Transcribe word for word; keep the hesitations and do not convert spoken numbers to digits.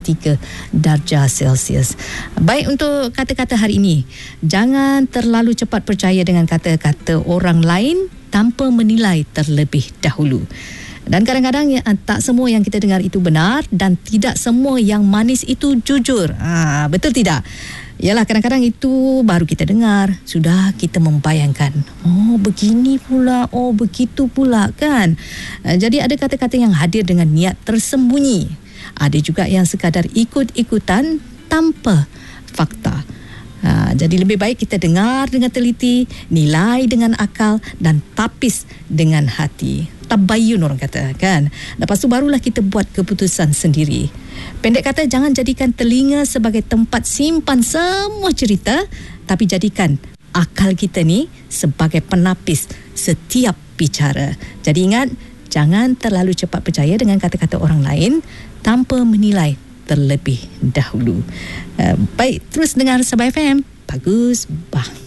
tiga darjah Celsius. Baik, untuk kata-kata hari ini, jangan terlalu cepat percaya dengan kata-kata orang lain tanpa menilai terlebih dahulu. Dan kadang-kadang ya, tak semua yang kita dengar itu benar dan tidak semua yang manis itu jujur. Ha, betul tidak? Yalah, kadang-kadang itu baru kita dengar, sudah kita membayangkan, oh begini pula, oh begitu pula kan. Jadi ada kata-kata yang hadir dengan niat tersembunyi. Ada juga yang sekadar ikut-ikutan tanpa fakta. Ha, jadi lebih baik kita dengar dengan teliti, nilai dengan akal dan tapis dengan hati. Tabayun orang kata kan. Lepas tu barulah kita buat keputusan sendiri. Pendek kata, jangan jadikan telinga sebagai tempat simpan semua cerita, tapi jadikan akal kita ni sebagai penapis setiap bicara. Jadi ingat, jangan terlalu cepat percaya dengan kata-kata orang lain tanpa menilai terlebih dahulu. Uh, baik, terus dengar Sabah F M. Bagus, bah.